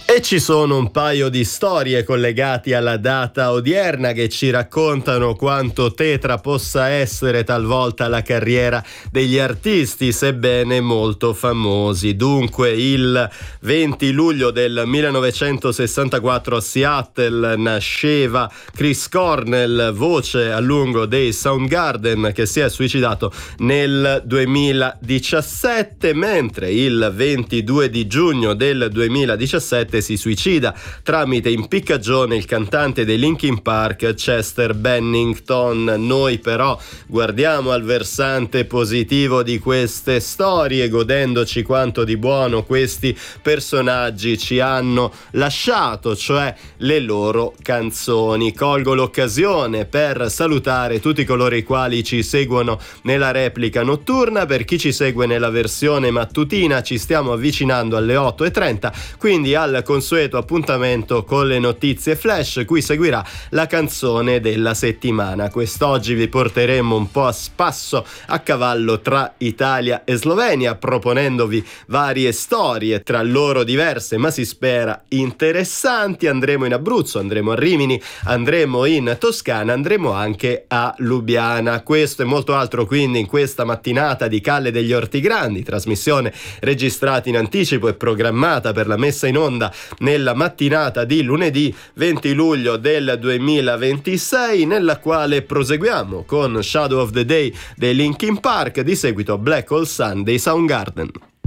E ci sono un paio di storie collegate alla data odierna che ci raccontano quanto tetra possa essere talvolta la carriera degli artisti, sebbene molto famosi. Dunque, il 20 luglio del 1964 a Seattle nasceva Chris Cornell, voce a lungo dei Soundgarden, che si è suicidato nel 2017, mentre il 22 di giugno del 2017 si suicida tramite impiccagione il cantante dei Linkin Park Chester Bennington. Noi però guardiamo al versante positivo di queste storie, godendoci quanto di buono questi personaggi ci hanno lasciato, cioè le loro canzoni. Colgo l'occasione per salutare tutti coloro i quali ci seguono nella replica notturna. Per chi ci segue nella versione mattutina ci stiamo avvicinando alle 8:30, quindi al consueto appuntamento con le notizie flash, cui seguirà la canzone della settimana. Quest'oggi vi porteremo un po' a spasso a cavallo tra Italia e Slovenia, proponendovi varie storie, tra loro diverse ma si spera interessanti. Andremo in Abruzzo, andremo a Rimini, andremo in Toscana, andremo anche a Lubiana. Questo e molto altro quindi in questa mattinata di Calle degli Orti Grandi, trasmissione registrata in anticipo e programmata per la messa in onda nella mattinata di lunedì 20 luglio del 2026, nella quale proseguiamo con Shadow of the Day dei Linkin Park, di seguito Black Hole Sun dei Soundgarden.